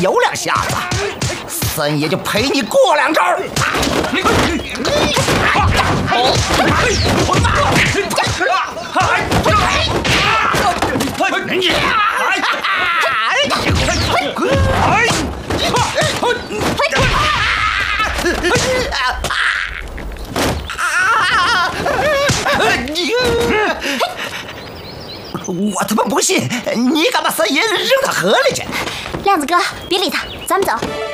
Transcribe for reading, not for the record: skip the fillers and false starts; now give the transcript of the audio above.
有两下子，三爷就陪你过两招。我他妈不信，你敢把三爷扔到河里去？ 亮子哥，别理他，咱们走。